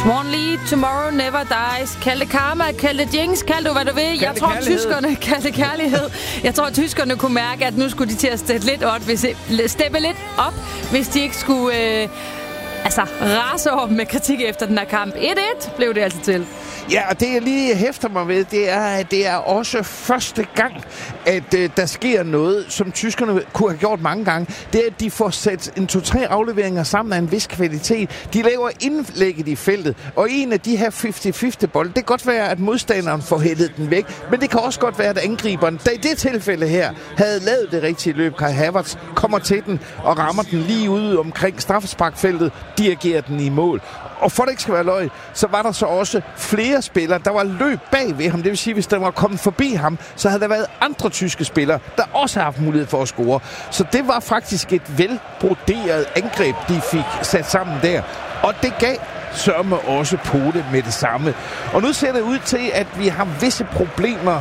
Swan Lee, Tomorrow Never Dies. Kald det karma, kald det jinx, kald det hvad du vil. Jeg tror, tyskerne kald det kærlighed. Jeg tror, tyskerne kunne mærke, at nu skulle de til at steppe lidt op, hvis de ikke skulle rase over med kritik efter den her kamp. 1-1 blev det altså til. Ja, og det jeg lige hæfter mig ved, det er, at det er også første gang, at der sker noget, som tyskerne kunne have gjort mange gange. Det er, at de får sat en 2-3 afleveringer sammen af en vis kvalitet. De laver indlægget i feltet, og en af de her 50-50 bold, det kan godt være, at modstanderen får hættet den væk, men det kan også godt være, at angriberen, der i det tilfælde her, havde lavet det rigtige løb. Kai Havertz kommer til den og rammer den lige ude omkring straffesparkfeltet, dirigerer den i mål. Og for det ikke skal være løgn, så var der så også flere spillere, der var løb bag ved ham. Det vil sige, hvis der var kommet forbi ham, så havde der været andre tyske spillere, der også har haft mulighed for at score. Så det var faktisk et velbroderet angreb, de fik sat sammen der. Og det gav sørme også på det med det samme. Og nu ser det ud til, at vi har visse problemer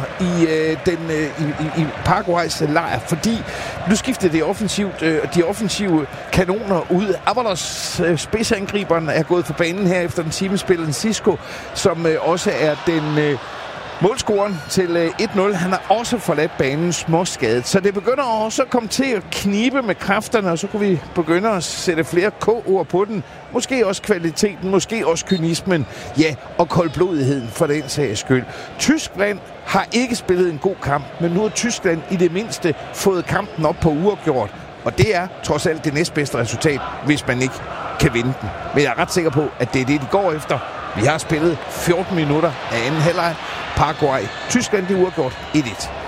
i Paraguays lejr, fordi nu skifter de offensive kanoner ud. Avalos spidsangriberen er gået for banen her efter den timespillende Cisco, som også er den målscoren til 1-0. Han har også forladt banen småskadet. Så det begynder også at komme til at knibe med kræfterne, og så kunne vi begynde at sætte flere K-ord på den. Måske også kvaliteten, måske også kynismen. Ja, og koldblodigheden for den sags skyld. Tyskland har ikke spillet en god kamp, men nu har Tyskland i det mindste fået kampen op på uafgjort. Og det er trods alt det næstbedste resultat, hvis man ikke kan vinde den. Men jeg er ret sikker på, at det er det, de går efter. Vi har spillet 14 minutter af anden halvleg. Paraguay. Tyskland, det er uafgjort 1-1.